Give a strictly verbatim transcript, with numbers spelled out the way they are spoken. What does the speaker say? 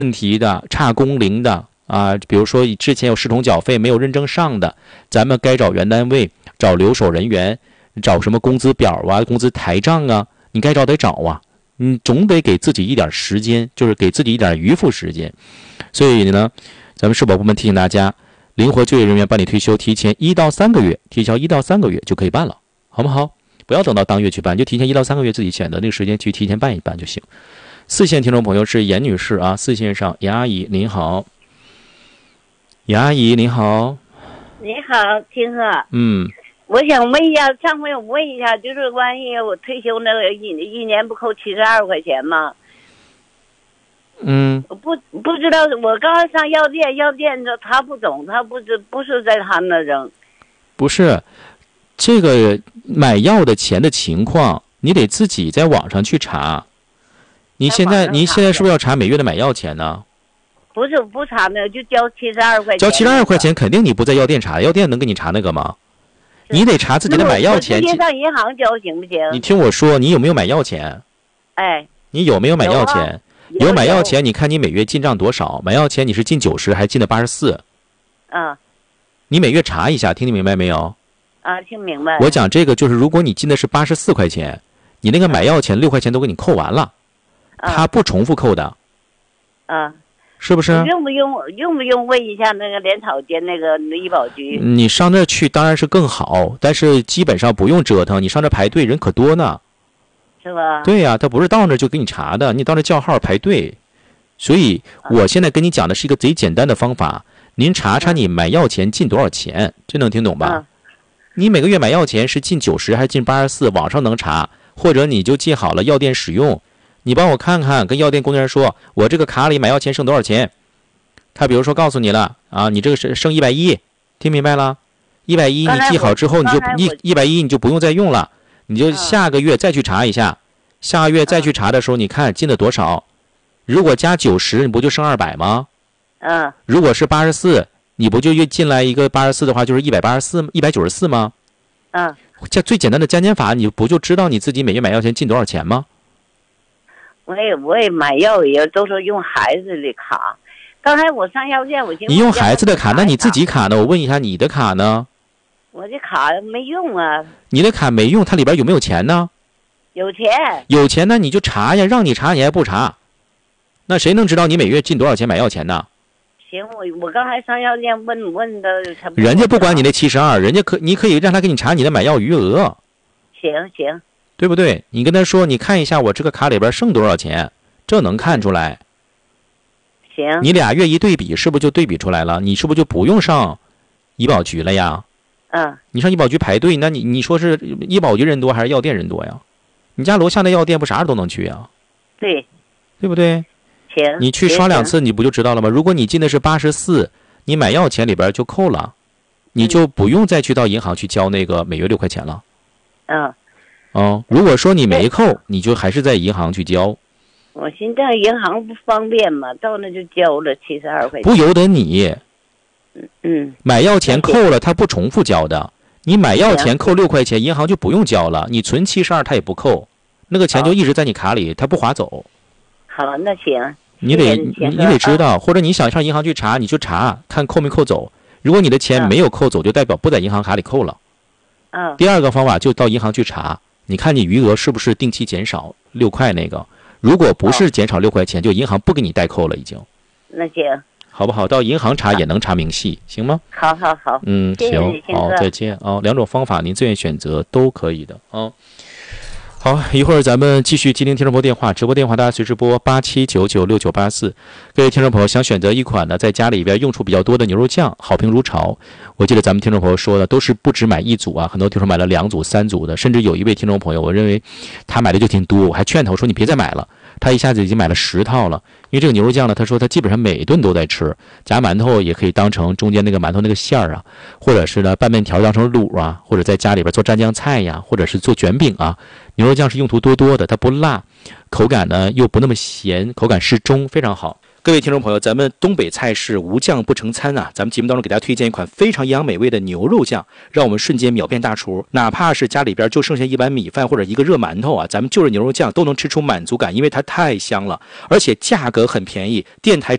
问题的、差工龄的啊，比如说之前有视同缴费没有认证上的，咱们该找原单位、找留守人员、找什么工资表啊、工资台账啊，你该找得找啊。你总得给自己一点时间，就是给自己一点余富时间。所以呢，咱们社保部门提醒大家，灵活就业人员办理退休，提前一到三个月，提交一到三个月就可以办了，好不好？不要等到当月去办，就提前一到三个月自己选择那个时间去提前办一办就行。四线听众朋友是严女士啊，四线上严阿姨您好。严阿姨您好。 你好，金哥。 嗯。 我想问一下，上回我问一下，就是关于我退休那个一一年不扣七十二块钱吗？ 嗯。 我不不知道，我刚刚上药店，药店说他不懂，他不是不是在他那扔。 不是，这个买药的钱的情况，你得自己在网上去查。你现在您现在是不是要查每月的买药钱呢？ 不是不查那个，就交七十二块钱。 交七十二块钱，肯定你不在药店查，药店能给你查那个吗？你得查自己的买药钱。 直接上银行交行不行？ 你听我说，你有没有买药钱？ 哎， 你有没有买药钱？ 有, 啊、 有买药钱，你看你每月进账多少？买药钱你是进九十还是进的八十四？ 嗯。 你每月查一下，听你明白没有？ 啊，听明白。 我讲这个就是，如果你进的是八十四块钱，你那个买药钱六块钱都给你扣完了， 嗯、 他不重复扣的。 嗯。 是不是？ 用不用用不用问一下那个联草间那个医保局？ 你上那去当然是更好，但是基本上不用折腾，你上这排队人可多呢。 是吧？ 对呀、啊，他不是到那就给你查的，你到那叫号排队。所以我现在跟你讲的是一个贼简单的方法，您查查你买药钱进多少钱，这能听懂吧？ 嗯、 你每个月买药钱是进九十还是进八十四？网上能查，或者你就记好了药店使用。你帮我看看，跟药店工作人员说，我这个卡里买药钱剩多少钱？他比如说告诉你了啊，你这个是剩一百一，听明白了？一百一你记好之后，你就一一百一你就不用再用了，你就下个月再去查一下，下个月再去查的时候，你看进了多少？如果加九十，你不就剩二百吗？ 嗯。 如果是八十四，你不就又进来一个八十四的话，就是一百八十四、一百九十四吗？ 嗯。 这最简单的加减法，你不就知道你自己每月买药钱进多少钱吗？ 我也我也买药也都是用孩子的卡，刚才我上药店我你用孩子的卡，那你自己卡呢？我问一下你的卡呢？ 我的卡没用啊。 你的卡没用，它里边有没有钱呢？ 有钱。 有钱呢你就查呀，让你查你还不查，那谁能知道你每月进多少钱买药钱呢？ 行，我我刚才上药店问问的， 人家不管你那七十二，人家可你可以让他给你查你的买药余额。 行行。 对不对？你跟他说，你看一下我这个卡里边剩多少钱，这能看出来。 行。 你俩月一对比，是不是就对比出来了？你是不是就不用上医保局了呀？ 嗯。 你上医保局排队，那你你说是医保局人多还是药店人多呀？你家楼下的药店不啥时候都能去呀？ 对。 对不对？ 行。 你去刷两次，你不就知道了吗？如果你进的是八十四，你买药钱里边就扣了，你就不用再去到银行去交那个每月六块钱了。 嗯。 哦，如果说你没扣，你就还是在银行去交。 我寻思银行不方便嘛，到那就交了七十二块钱。 不由得你。 嗯嗯。 买药钱扣了，他不重复交的。你买药钱扣六块钱，银行就不用交了。你存七十二，他也不扣，那个钱就一直在你卡里，他不划走。 好，那行。 你得你你得知道，或者你想上银行去查，你就查看扣没扣走。如果你的钱没有扣走，就代表不在银行卡里扣了。 嗯。 第二个方法就到银行去查。你看你余额是不是定期减少六块那个？如果不是减少六块钱，就银行不给你代扣了，已经。 那行， 好不好？到银行查也能查明细，行吗？ 好好好， 嗯，行，好，再见啊、哦！两种方法您自愿选择都可以的啊。哦好，一会儿咱们继续接听听众朋友电话，直播电话大家随时拨八七九九六九八四。各位听众朋友想选择一款呢，在家里边用处比较多的牛肉酱，好评如潮。我记得咱们听众朋友说的都是不止买一组啊，很多听众买了两组、三组的，甚至有一位听众朋友，我认为他买的就挺多，我还劝他我说你别再买了，他一下子已经买了十套了。因为这个牛肉酱呢，他说他基本上每一顿都在吃，夹馒头也可以当成中间那个馒头那个馅儿啊，或者是呢拌面条当成卤啊，或者在家里边做蘸酱菜呀，或者是做卷饼啊。牛肉酱是用途多多的，它不辣，口感呢又不那么咸，口感适中，非常好。 各位听众朋友，咱们东北菜是无酱不成餐啊！咱们节目当中给大家推荐一款非常营养美味的牛肉酱，让我们瞬间秒变大厨。哪怕是家里边就剩下一碗米饭或者一个热馒头啊，咱们就着牛肉酱都能吃出满足感，因为它太香了，而且价格很便宜。电台